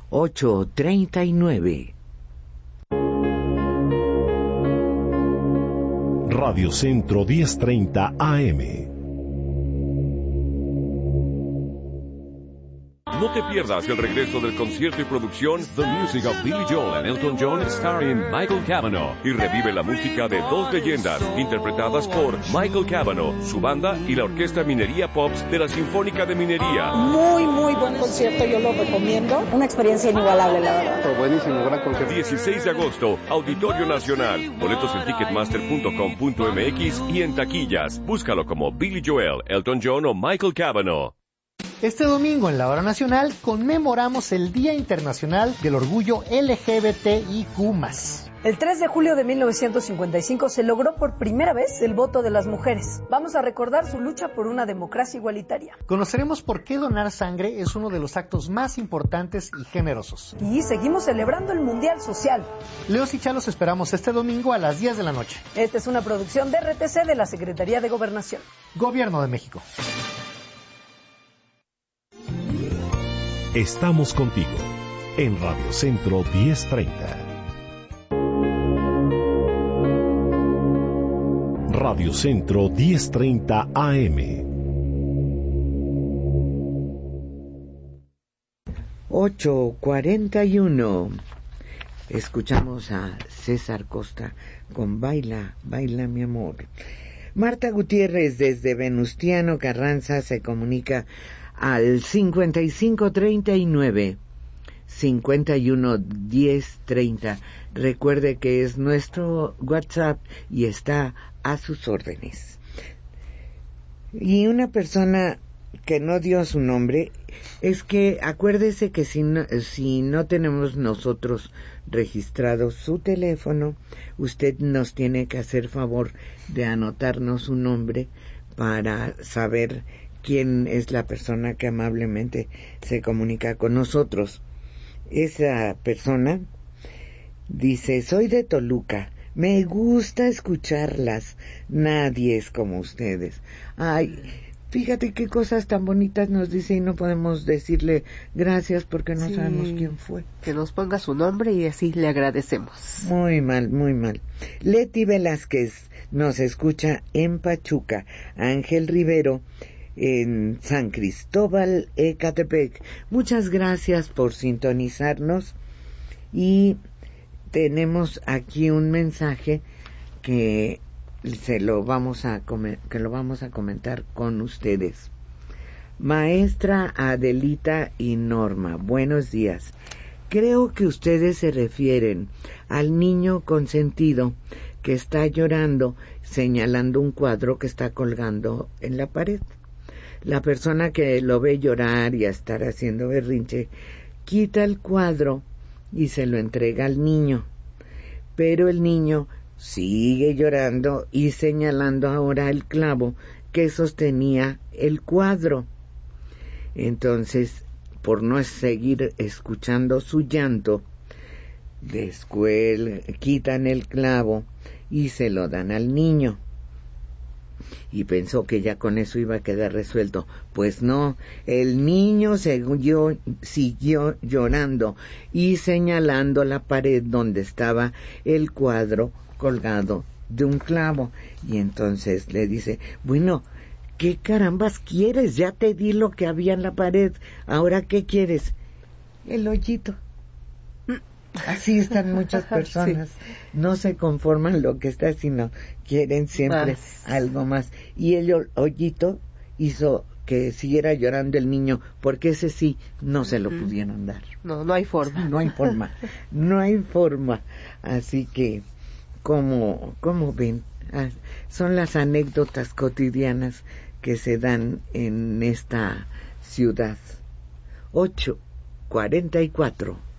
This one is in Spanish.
8:39. Radio Centro 1030 AM. No te pierdas el regreso del concierto y producción The Music of Billy Joel and Elton John starring Michael Cavanaugh, y revive la música de dos leyendas interpretadas por Michael Cavanaugh, su banda y la Orquesta Minería Pops de la Sinfónica de Minería. Muy buen concierto, yo lo recomiendo. Una experiencia inigualable, la verdad. Pero buenísimo, gran concierto. 16 de agosto, Auditorio Nacional. Boletos en ticketmaster.com.mx y en taquillas. Búscalo como Billy Joel, Elton John o Michael Cavanaugh. Este domingo en la Hora Nacional conmemoramos el Día Internacional del Orgullo LGBTIQ+. El 3 de julio de 1955 se logró por primera vez el voto de las mujeres. Vamos a recordar su lucha por una democracia igualitaria. Conoceremos por qué donar sangre es uno de los actos más importantes y generosos. Y seguimos celebrando el Mundial Social. Leos y Chalos esperamos este domingo a las 10 de la noche. Esta es una producción de RTC de la Secretaría de Gobernación. Gobierno de México. Estamos contigo en Radio Centro 1030. Radio Centro 1030 AM. 8:41. Escuchamos a César Costa con Baila, baila mi amor. Marta Gutiérrez desde Venustiano Carranza se comunica al 5539 511030. Recuerde que es nuestro WhatsApp y está a sus órdenes. Y una persona que no dio su nombre, es que acuérdese que si no tenemos nosotros registrado su teléfono, usted nos tiene que hacer favor de anotarnos su nombre para saber quién es la persona que amablemente se comunica con nosotros. Esa persona dice: soy de Toluca, me gusta escucharlas, nadie es como ustedes. Ay, fíjate qué cosas tan bonitas nos dice y no podemos decirle gracias porque no sabemos quién fue. Que nos ponga su nombre y así le agradecemos. Muy mal, muy mal. Leti Velázquez nos escucha en Pachuca. Ángel Rivero en San Cristóbal, Ecatepec. Muchas gracias por sintonizarnos, y tenemos aquí un mensaje que lo vamos a comentar con ustedes. Maestra Adelita y Norma, buenos días. Creo que ustedes se refieren al niño consentido que está llorando señalando un cuadro que está colgando en la pared. La persona que lo ve llorar y a estar haciendo berrinche, quita el cuadro y se lo entrega al niño. Pero el niño sigue llorando y señalando ahora el clavo que sostenía el cuadro. Entonces, por no seguir escuchando su llanto, después quitan el clavo y se lo dan al niño. Y pensó que ya con eso iba a quedar resuelto. Pues no, el niño siguió llorando y señalando la pared donde estaba el cuadro colgado de un clavo. Y entonces le dice: bueno, ¿qué carambas quieres? Ya te di lo que había en la pared, ¿ahora qué quieres? El hoyito. Así están muchas personas. Sí. No se conforman lo que está, sino quieren siempre algo más. Y el hoyito hizo que siguiera llorando el niño, porque ese sí no se lo pudieron dar. No hay forma. No hay forma. No hay forma. Así que, ¿cómo ven? Son las anécdotas cotidianas que se dan en esta ciudad. 8:44.